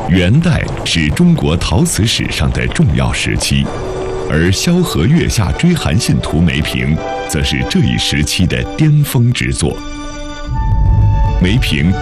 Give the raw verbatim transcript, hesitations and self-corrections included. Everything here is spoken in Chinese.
元代是中国陶瓷史上的重要时期，而萧何月下追韩信图梅瓶则是这一时期的巅峰之作。梅瓶